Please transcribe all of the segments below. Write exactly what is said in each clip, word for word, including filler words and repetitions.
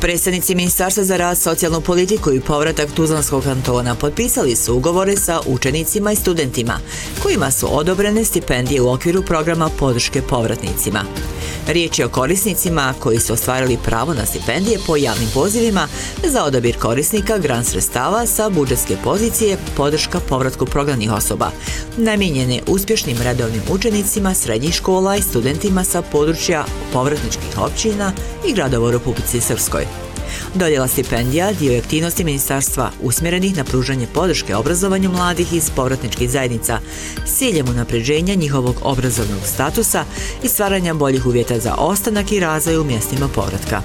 Predstavnici Ministarstva za rad, socijalnu politiku i povratak Tuzlanskog kantona potpisali su ugovore sa učenicima i studentima, kojima su odobrene stipendije u okviru programa podrške povratnicima. Riječ je o korisnicima koji su ostvarili pravo na stipendije po javnim pozivima za odabir korisnika grant sredstava sa budžetske pozicije podrška povratku prognanih osoba, namijenjene uspješnim redovnim učenicima srednjih škola i studentima sa područja povratničkih općina i gradova u Republici Srpskoj. Dodjela stipendija dio je aktivnosti ministarstva usmjerenih na pružanje podrške obrazovanju mladih iz povratničkih zajednica s ciljem unapređenja njihovog obrazovnog statusa i stvaranja boljih uvjeta za ostanak i razvoj u mjestima povratka.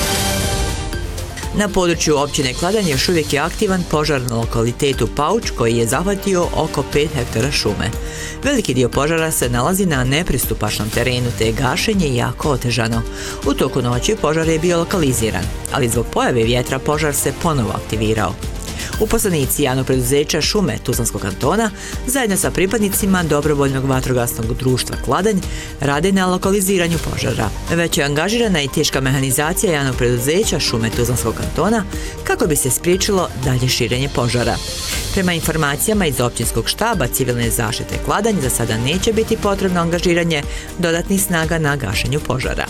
Na području općine Kladanj još uvijek je aktivan požar na lokalitetu Pauč koji je zahvatio oko pet hektara šume. Veliki dio požara se nalazi na nepristupačnom terenu te je gašenje jako otežano. U toku noći požar je bio lokaliziran, ali zbog pojave vjetra požar se ponovo aktivirao. Uposlenici javnog preduzeća Šume Tuzlanskog kantona zajedno sa pripadnicima dobrovoljnog vatrogasnog društva Kladanj rade na lokaliziranju požara. Već je angažirana i teška mehanizacija javnog preduzeća Šume Tuzlanskog kantona kako bi se spriječilo dalje širenje požara. Prema informacijama iz općinskog štaba civilne zaštite Kladanj za sada neće biti potrebno angažiranje dodatnih snaga na gašenju požara.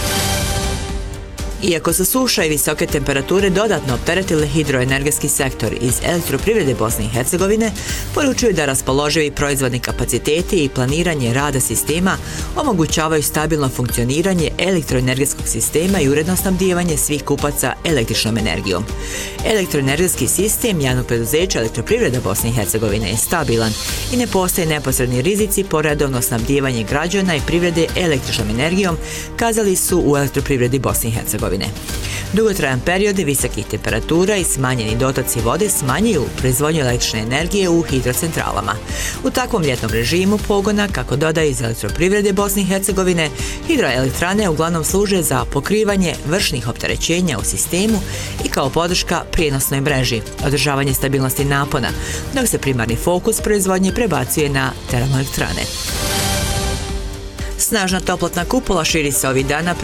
Iako su suša i visoke temperature dodatno opteretile hidroenergetski sektor iz elektroprivrede Bosne i Hercegovine, poručuju da raspoloživi proizvodni kapaciteti i planiranje rada sistema omogućavaju stabilno funkcioniranje elektroenergetskog sistema i uredno snabdijevanje svih kupaca električnom energijom. Elektroenergetski sistem javnog preduzeća Elektroprivreda Bosne i Hercegovine je stabilan i ne postoje neposredni rizici po redovno snabdijevanje građana i privrede električnom energijom, kazali su u Elektroprivredi Bosne i Hercegovine. Dugotrajan period visokih temperatura i smanjeni dotoci vode smanjuju proizvodnju električne energije u hidrocentralama. U takvom ljetnom režimu pogona, kako dodaje iz Elektroprivrede Bosne i Hercegovine, hidroelektrane uglavnom služe za pokrivanje vršnih opterećenja u sistemu i kao podrška prijenosnoj mreži, održavanje stabilnosti napona, dok se primarni fokus proizvodnje prebacuje na termoelektrane. Snažna toplotna kupola širi se ovih dana